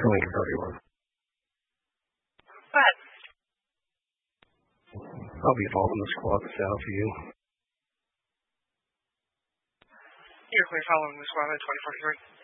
going to 31. What? I'll be involved in the squad that's out for you. You're clear following the squad at 2043.